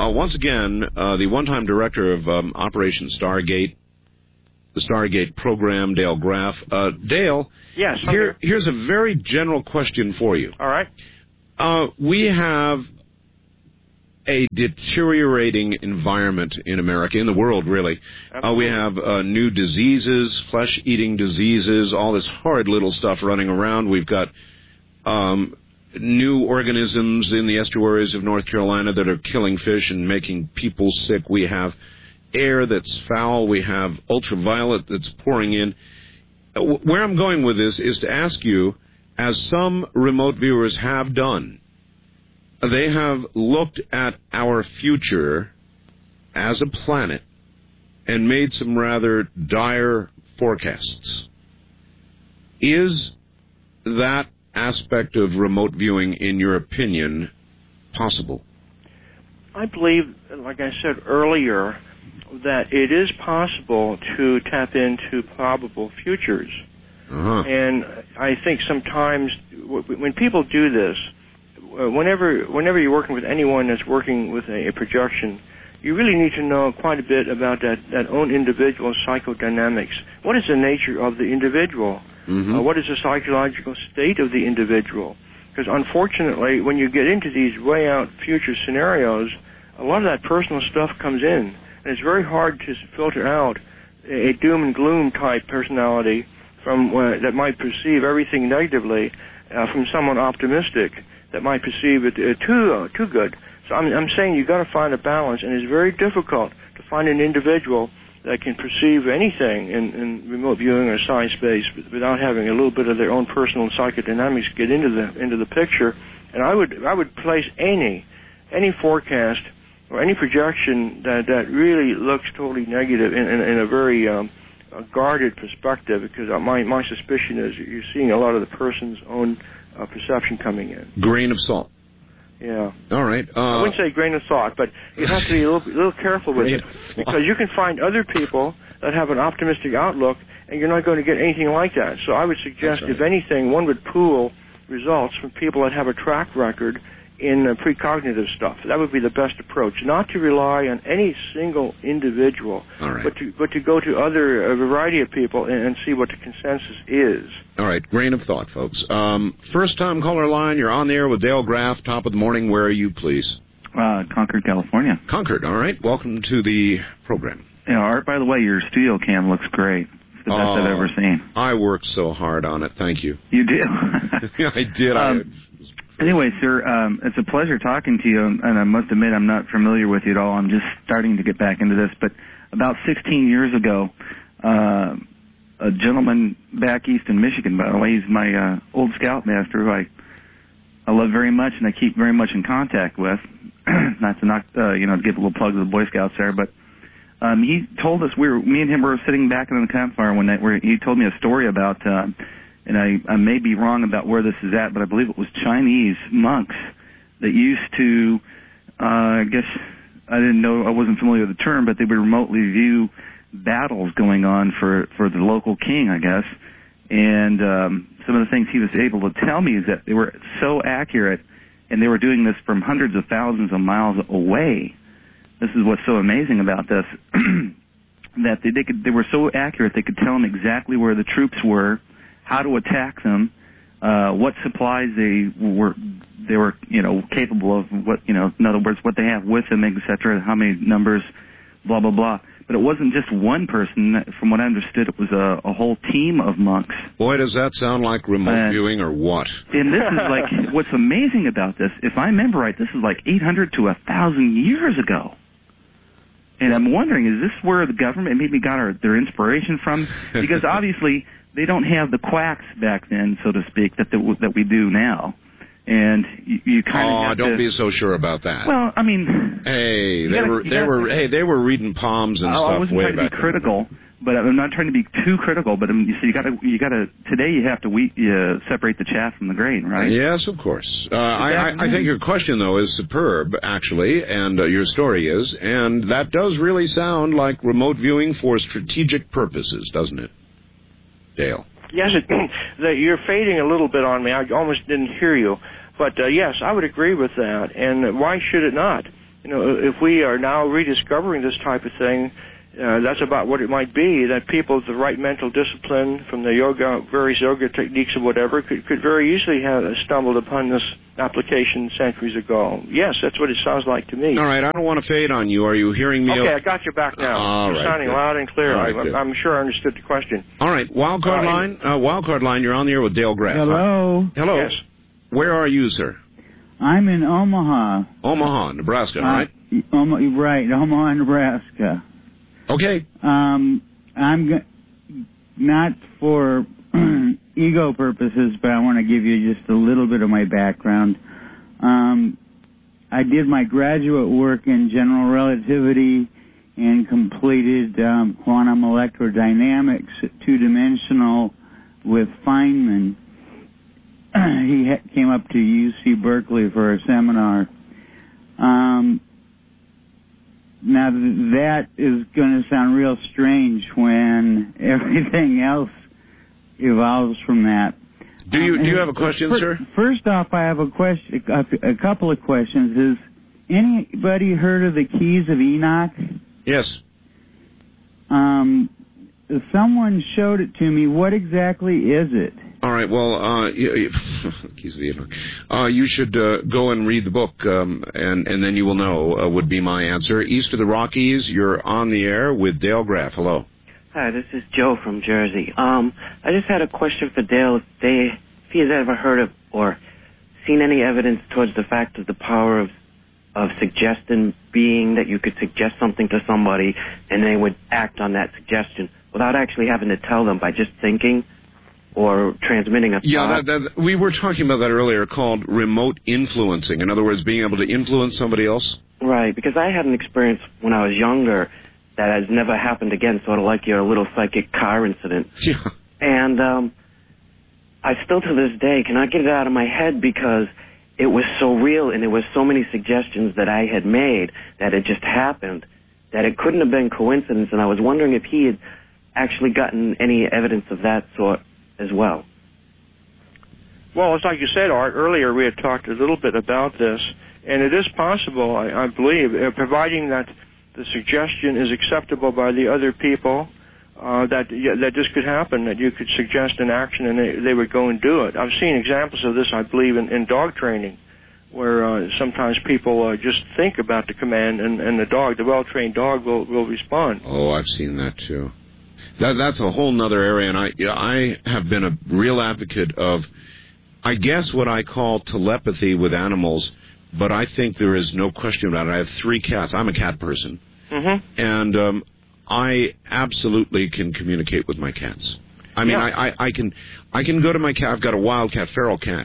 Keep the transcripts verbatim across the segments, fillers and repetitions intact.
Uh, once again, uh, the one-time director of um, Operation Stargate, the Stargate program, Dale Graff. Uh, Dale, yes, here, here's a very general question for you. All right. Uh, we have a deteriorating environment in America, in the world, really. Uh, we have uh, new diseases, flesh-eating diseases, all this horrid little stuff running around. We've got um, new organisms in the estuaries of North Carolina that are killing fish and making people sick. We have air that's foul. We have ultraviolet that's pouring in. Where I'm going with this is to ask you, as some remote viewers have done, they have looked at our future as a planet and made some rather dire forecasts. Is that aspect of remote viewing, in your opinion, possible? I believe, like I said earlier, that it is possible to tap into probable futures. Uh-huh. And I think sometimes when people do this, whenever whenever you're working with anyone that's working with a, a projection, you really need to know quite a bit about that, that own individual psychodynamics. What is the nature of the individual? Mm-hmm. Uh, what is the psychological state of the individual? Because unfortunately, when you get into these way out future scenarios, a lot of that personal stuff comes in. And it's very hard to filter out a doom and gloom type personality from uh, that might perceive everything negatively uh, from someone optimistic that might perceive it uh, too uh, too good. So I'm, I'm saying you've got to find a balance, and it's very difficult to find an individual that can perceive anything in, in remote viewing or sci-space without having a little bit of their own personal psychodynamics get into the into the picture. And I would I would place any any forecast or any projection that that really looks totally negative in, in, in a very um, a guarded perspective, because my my suspicion is you're seeing a lot of the person's own uh, perception coming in. Grain of salt. Yeah. All right. Uh, I wouldn't say grain of thought, but you have to be a little, a little careful with it, because you can find other people that have an optimistic outlook, and you're not going to get anything like that. So I would suggest, right. if anything, one would pool results from people that have a track record in uh, precognitive stuff. That would be the best approach, not to rely on any single individual, All right. but to but to go to other a variety of people and, and see what the consensus is. All right, grain of thought, folks. Um, first-time caller line, you're on the air with Dale Graff, top of the morning. Where are you, please? Uh, Concord, California. Concord, all right. Welcome to the program. Yeah, Art, by the way, your studio cam looks great. It's the best oh, I've ever seen. I worked so hard on it. Thank you. You did? Yeah, I did. Um, I, anyway, sir, um, it's a pleasure talking to you, and I must admit I'm not familiar with you at all. I'm just starting to get back into this. But about sixteen years ago, uh, a gentleman back east in Michigan, by the way, he's my uh, old scoutmaster who I, I love very much and I keep very much in contact with. Not to knock, uh, you know, to give a little plug to the Boy Scouts there, but um, he told us, we were, me and him were sitting back in the campfire one night where he told me a story about, uh, and I, I may be wrong about where this is at, but I believe it was Chinese monks that used to, uh, I guess, I didn't know, I wasn't familiar with the term, but they would remotely view battles going on for, for the local king, I guess. And um, some of the things he was able to tell me is that they were so accurate, and they were doing this from hundreds of thousands of miles away. This is what's so amazing about this, that they, they could they were so accurate they could tell them exactly where the troops were, how to attack them, uh, what supplies they were they were you know capable of, what you know in other words what they have with them, et cetera, how many numbers, blah blah blah. But it wasn't just one person. From what I understood, it was a, a whole team of monks. Boy, does that sound like remote uh, viewing or what? And this is like, what's amazing about this, if I remember right, this is like eight hundred to one thousand years ago. And I'm wondering, is this where the government maybe got our, their inspiration from? Because obviously they don't have the quacks back then, so to speak, that the, that we do now. And you, you kind of oh, have don't to, be so sure about that. Well, I mean, hey, they gotta, were they gotta, were hey they were reading palms and I, stuff I wasn't way trying to back be critical, then. but I'm not trying to be too critical. But I mean, you see, you got to you got to today you have to wheat, uh, separate the chaff from the grain, right? Yes, of course. Uh, I, I, I think your question though is superb, actually, and uh, your story is, and that does really sound like remote viewing for strategic purposes, doesn't it, Dale? Yes, it, that you're fading a little bit on me. I almost didn't hear you. But, uh, yes, I would agree with that. And why should it not? you know, if we are now rediscovering this type of thing, uh, that's about what it might be, that people with the right mental discipline from the yoga, various yoga techniques or whatever, could, could very easily have stumbled upon this application centuries ago. Yes, that's what it sounds like to me. All right, I don't want to fade on you. Are you hearing me? Okay, I got you back now. All You're right, sounding good. loud and clear. All right, I, I'm sure I understood the question. All right, Wildcard Uh, line. Uh, Wildcard line, you're on the air with Dale Graff. Hello. Hello. Yes. Where are you, sir? I'm in Omaha. Omaha, Nebraska, Uh, right? Oma- right, Omaha, Nebraska. Okay. Um, I'm g- not for ego purposes, but I want to give you just a little bit of my background. Um, I did my graduate work in general relativity and completed um, quantum electrodynamics, two-dimensional, with Feynman. He ha- came up to U C Berkeley for a seminar. Um, now, th- that is going to sound real strange when everything else evolves from that. Do you Um, do you have a question, fir- sir? First off, I have a question, a, a couple of questions. Is anybody heard of the Keys of Enoch? Yes. Um, someone showed it to me. What exactly is it? All right. Well, uh, you, you, uh, you should uh, go and read the book, um, and and then you will know. Uh, would be my answer. East of the Rockies, you're on the air with Dale Graff. Hello. Hi, this is Joe from Jersey. Um, I just had a question for Dale. If, they, if he has ever heard of or seen any evidence towards the fact of the power of of suggestion being that you could suggest something to somebody and they would act on that suggestion without actually having to tell them, by just thinking or transmitting a thought. Yeah, that, that, we were talking about that earlier, called remote influencing. In other words, being able to influence somebody else. Right, because I had an experience when I was younger that has never happened again, sort of like your little psychic car incident. Yeah. And um, I still to this day cannot get it out of my head because it was so real and there was so many suggestions that I had made that it just happened that it couldn't have been coincidence. And I was wondering if he had actually gotten any evidence of that sort as well. Well, it's like you said, Art, earlier we had talked a little bit about this, and it is possible, I, I believe, uh, providing that the suggestion is acceptable by the other people, uh, that yeah, that this could happen, that you could suggest an action and they, they would go and do it. I've seen examples of this, I believe, in, in dog training, where uh, sometimes people uh, just think about the command and, and the dog, the well-trained dog, will, will respond. Oh, I've seen that too. That, that's a whole other area, and I, I have been a real advocate of, I guess, what I call telepathy with animals, but I think there is no question about it. I have three cats. I'm a cat person. Mm-hmm. And um, I absolutely can communicate with my cats. I mean, Yeah. I, I, I can I can go to my cat. I've got a wild cat, feral cat.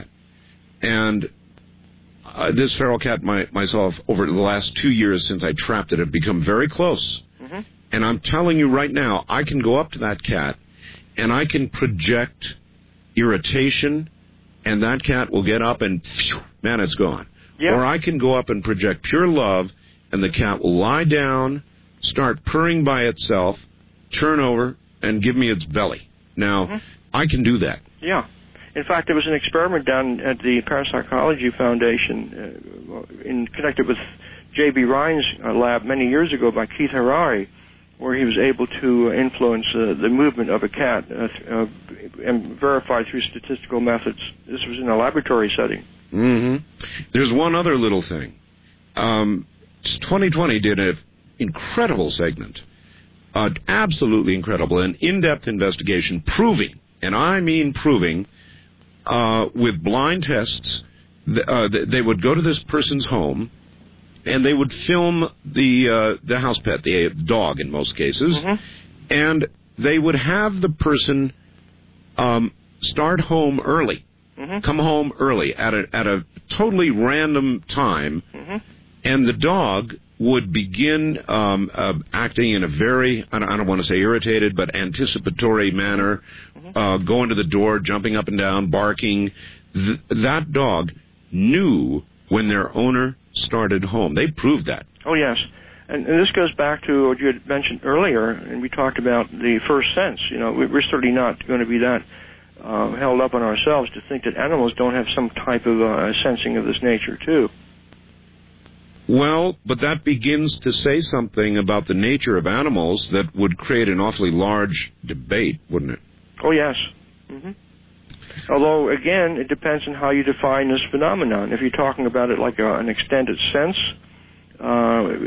And uh, this feral cat, my, myself, over the last two years since I trapped it, have become very close. Mm-hmm. And I'm telling you right now, I can go up to that cat, and I can project irritation, and that cat will get up and, phew, man, it's gone. Yeah. Or I can go up and project pure love, and the cat will lie down, start purring by itself, turn over, and give me its belly. Now, Mm-hmm. I can do that. Yeah. In fact, there was an experiment done at the Parapsychology Foundation uh, in connected with J B Ryan's uh, lab many years ago by Keith Harari, where he was able to influence uh, the movement of a cat uh, uh, and verify through statistical methods. This was in a laboratory setting. Mm-hmm. There's one other little thing. Um, twenty twenty did an incredible segment, uh, absolutely incredible, an in-depth investigation proving, and I mean proving, uh, with blind tests, th- uh, th- they would go to this person's home, and they would film the uh, the house pet, the dog in most cases, Mm-hmm. and they would have the person um, start home early. Mm-hmm. Come home early at a at a totally random time, Mm-hmm. and the dog would begin um, uh, acting in a very, I don't, I don't want to say irritated, but anticipatory manner, Mm-hmm. uh, going to the door, jumping up and down, barking. Th- that dog knew when their owner started home. They proved that. Oh, yes. And, and this goes back to what you had mentioned earlier, and we talked about the first sense. You know, we, we're certainly not going to be that uh, held up on ourselves to think that animals don't have some type of uh, sensing of this nature, too. Well, but that begins to say something about the nature of animals that would create an awfully large debate, wouldn't it? Oh, yes. Mm-hmm. Although, again, it depends on how you define this phenomenon. If you're talking about it like a, an extended sense, uh,